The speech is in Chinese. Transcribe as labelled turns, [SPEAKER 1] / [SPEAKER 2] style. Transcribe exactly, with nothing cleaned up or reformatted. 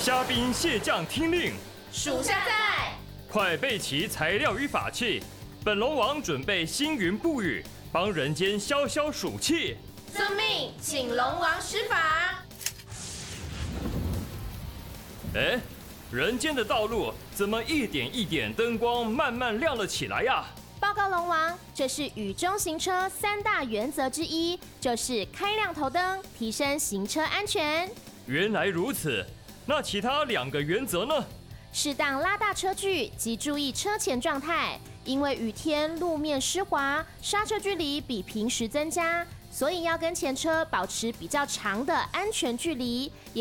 [SPEAKER 1] 虾兵蟹将听令，
[SPEAKER 2] 属下在。
[SPEAKER 1] 快备齐材料与法器。本龙王准备星云布雨，帮人间消消暑气。
[SPEAKER 2] 遵命，请龙王施法。
[SPEAKER 1] 哎，人间的道路怎么一点一点灯光慢慢亮了起来呀？
[SPEAKER 3] 报告龙王，这是雨中行车三大原则之一，就是开亮头灯，提升行车安全。
[SPEAKER 1] 原来如此，那其他两个原则呢？
[SPEAKER 3] 适当拉大车距及注意车前状态，因为雨天路面湿滑，刹车距离比平时增加，所以要跟前车保持比较长的安全距离。也